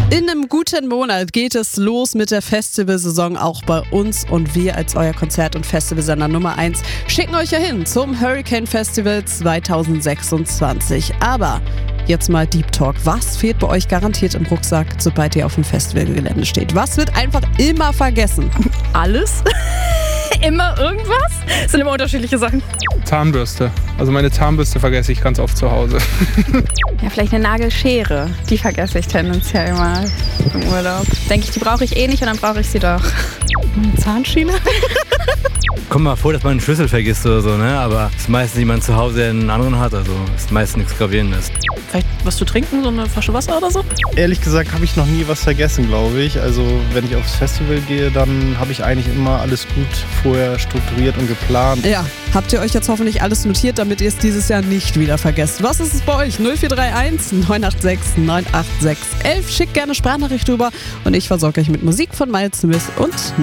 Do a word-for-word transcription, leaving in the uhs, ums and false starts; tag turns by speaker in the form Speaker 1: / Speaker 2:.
Speaker 1: In einem guten Monat geht es los mit der Festivalsaison auch bei uns und wir als euer Konzert- und Festivalsender Nummer eins schicken euch ja hin zum Hurricane Festival zwanzig sechsundzwanzig. Aber jetzt mal Deep Talk. Was fehlt bei euch garantiert im Rucksack, sobald ihr auf dem Festivalgelände steht? Was wird einfach immer vergessen?
Speaker 2: Alles? Immer irgendwas? Das sind immer unterschiedliche Sachen.
Speaker 3: Zahnbürste. Also meine Zahnbürste vergesse ich ganz oft zu Hause.
Speaker 2: Ja, vielleicht eine Nagelschere. Die vergesse ich tendenziell mal im Urlaub. Denke ich, die brauche ich eh nicht und dann brauche ich sie doch. Eine Zahnschiene?
Speaker 4: Kommt mal vor, dass man einen Schlüssel vergisst oder so, ne? Aber es ist meistens jemand zu Hause, der einen anderen hat. Also ist meistens nichts Gravierendes.
Speaker 5: Vielleicht was zu trinken, so eine Flasche Wasser oder so?
Speaker 6: Ehrlich gesagt habe ich noch nie was vergessen, glaube ich. Also wenn ich aufs Festival gehe, dann habe ich eigentlich immer alles gut vorher strukturiert und geplant.
Speaker 1: Ja, habt ihr euch jetzt hoffentlich alles notiert, damit ihr es dieses Jahr nicht wieder vergesst. Was ist es bei euch? null vier drei eins neun acht sechs neun acht sechs eins eins. Schickt gerne Sprachnachricht rüber und ich versorge euch mit Musik von Miles Smith und